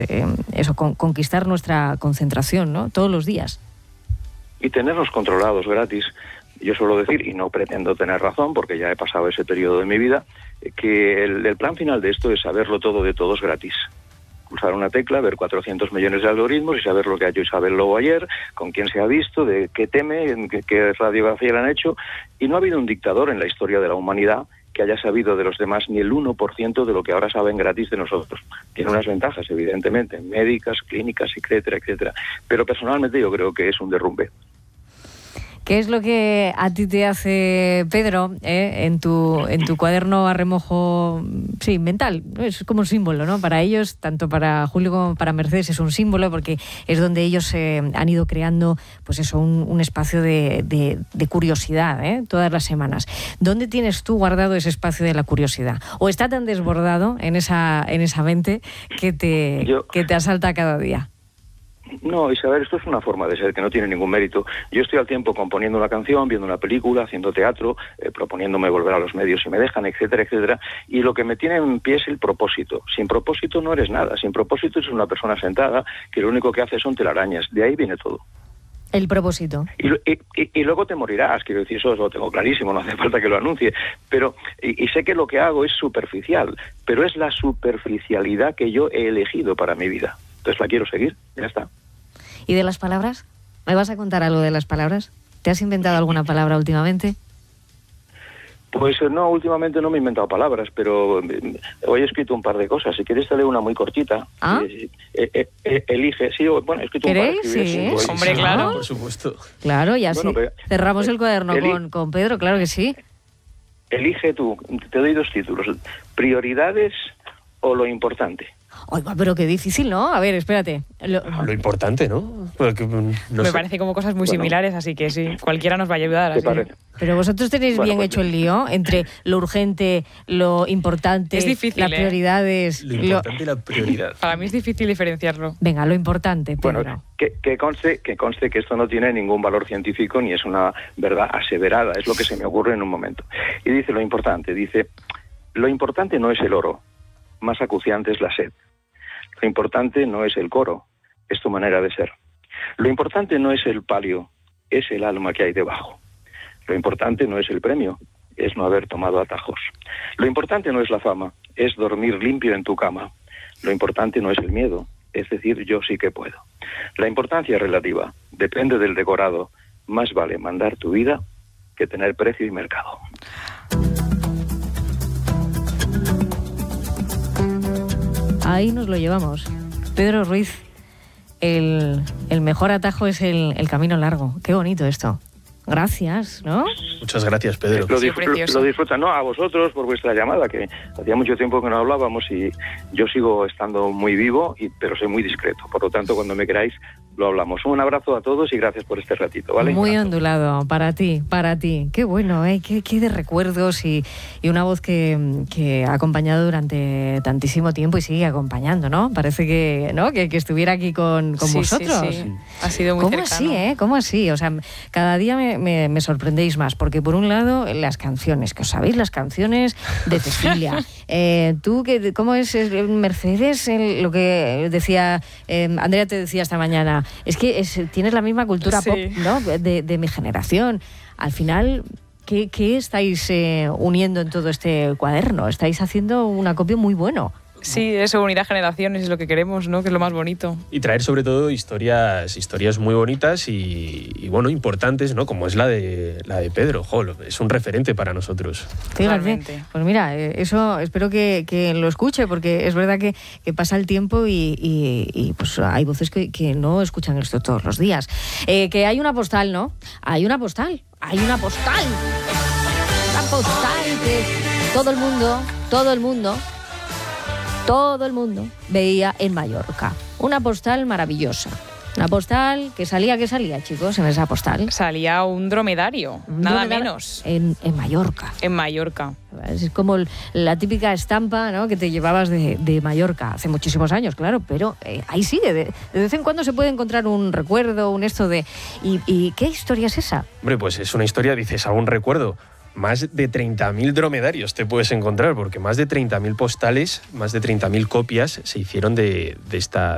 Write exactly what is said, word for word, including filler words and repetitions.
eh, eso, con, conquistar nuestra concentración, ¿no? Todos los días. Y tenernos controlados gratis. Yo suelo decir, y no pretendo tener razón, porque ya he pasado ese periodo de mi vida, que el, el plan final de esto es saberlo todo de todos gratis. Pulsar una tecla, ver cuatrocientos millones de algoritmos y saber lo que ha hecho Isabel Lobo ayer, con quién se ha visto, de qué teme, qué, qué radiografía le han hecho. Y no ha habido un dictador en la historia de la humanidad que haya sabido de los demás ni el uno por ciento de lo que ahora saben gratis de nosotros. Tiene unas ventajas, evidentemente, médicas, clínicas, etcétera, etcétera. Pero personalmente yo creo que es un derrumbe. ¿Qué es lo que a ti te hace, Pedro, eh, en tu en tu cuaderno a remojo, sí, mental? Es como un símbolo, ¿no? Para ellos, tanto para Julio como para Mercedes, es un símbolo porque es donde ellos eh, han ido creando, pues eso, un, un espacio de, de, de curiosidad, ¿eh? Todas las semanas. ¿Dónde tienes tú guardado ese espacio de la curiosidad? ¿O está tan desbordado en esa en esa mente que te, Yo... que te asalta cada día? No, Isabel, esto es una forma de ser que no tiene ningún mérito. Yo estoy al tiempo componiendo una canción, viendo una película, haciendo teatro, eh, proponiéndome volver a los medios si me dejan, etcétera, etcétera. Y lo que me tiene en pie es el propósito. Sin propósito no eres nada. Sin propósito es una persona sentada que lo único que hace son telarañas. De ahí viene todo. El propósito. Y, y, y, y luego te morirás, quiero decir, eso lo tengo clarísimo, no hace falta que lo anuncie. Pero y, y sé que lo que hago es superficial, pero es la superficialidad que yo he elegido para mi vida. Entonces la quiero seguir, ya está. ¿Y de las palabras? ¿Me vas a contar algo de las palabras? ¿Te has inventado alguna palabra últimamente? Pues no, últimamente no me he inventado palabras, pero hoy he escrito un par de cosas. Si quieres te leo una muy cortita. ¿Ah? Eh, eh, eh, elige, sí, bueno, he escrito un par. ¿Queréis? Sí. Hombre, claro, ¿Ah? por supuesto. Claro, y así bueno, pero, cerramos el cuaderno eli- con, con Pedro, claro que sí. Elige tú, te doy dos títulos. ¿Prioridades o lo importante? Oiga, pero qué difícil, ¿no? A ver, espérate. Lo, Lo importante, ¿no? Porque, no Me sé. parece como cosas muy Bueno. similares, así que sí, cualquiera nos va a ayudar. ¿Te Así. parece? Pero vosotros tenéis Bueno, bien pues, hecho el lío entre lo urgente, lo importante, Es difícil, las ¿eh? prioridades. Lo importante y la prioridad. Para mí es difícil diferenciarlo. Venga, lo importante, Pedro. Bueno, que, que, conste, que conste que esto no tiene ningún valor científico ni es una verdad aseverada, es lo que se me ocurre en un momento. Y dice lo importante, dice, lo importante no es el oro, más acuciante es la sed. Lo importante no es el coro, es tu manera de ser. Lo importante no es el palio, es el alma que hay debajo. Lo importante no es el premio, es no haber tomado atajos. Lo importante no es la fama, es dormir limpio en tu cama. Lo importante no es el miedo, es decir, yo sí que puedo. La importancia es relativa, depende del decorado. Más vale mandar tu vida que tener precio y mercado. Ahí nos lo llevamos. Pedro Ruiz, el, el mejor atajo es el, el camino largo. Qué bonito esto. Gracias, ¿no? Muchas gracias, Pedro. Lo, Sí, disfr- precioso. lo disfrutan, no, a vosotros por vuestra llamada, que hacía mucho tiempo que no hablábamos y yo sigo estando muy vivo, y, pero soy muy discreto. Por lo tanto, cuando me queráis, lo hablamos. Un abrazo a todos y gracias por este ratito, ¿vale? Muy ondulado, para ti, para ti. Qué bueno, ¿eh? Qué, qué de recuerdos y, y una voz que, que ha acompañado durante tantísimo tiempo y sigue acompañando, ¿no? Parece que, ¿no? que, que estuviera aquí con, con Sí, vosotros. sí, sí. Ha sido muy ¿Cómo cercano. así, eh? ¿Cómo así? O sea, cada día me, me, me sorprendéis más, porque por un lado, las canciones, que os sabéis las canciones de Cecilia. eh, tú, que, ¿cómo es eh, Mercedes? El, lo que decía, eh, Andrea te decía esta mañana, es que es, tienes la misma cultura Sí. pop, ¿no? De, de mi generación. Al final, ¿qué, qué estáis eh, uniendo en todo este cuaderno? Estáis haciendo un acopio muy bueno. Sí, eso, unir a generaciones es lo que queremos, ¿no? Que es lo más bonito. Y traer sobre todo historias, historias muy bonitas y, y bueno, importantes, ¿no? Como es la de la de Pedro. Jo, es un referente para nosotros. Fíjate, Totalmente. pues mira, eh, eso espero que, que lo escuche, porque es verdad que, que pasa el tiempo y, y, y, pues hay voces que, que no escuchan esto todos los días. Eh, que hay una postal, ¿no? Hay una postal, hay una postal. Una postal que todo el mundo, todo el mundo, todo el mundo veía en Mallorca. Una postal maravillosa. Una postal que salía, que salía, chicos, en esa postal. Salía un dromedario, Un nada dromedario menos, En, en Mallorca. en Mallorca. Es como el- la típica estampa, ¿no?, que te llevabas de, de Mallorca hace muchísimos años, claro, pero eh, ahí sigue. De, de vez en cuando se puede encontrar un recuerdo, un esto de... ¿Y, y qué historia es esa? Hombre, pues es una historia, dices, algún recuerdo. Más de treinta mil dromedarios te puedes encontrar, porque más de treinta mil postales, más de treinta mil copias se hicieron de, de, esta,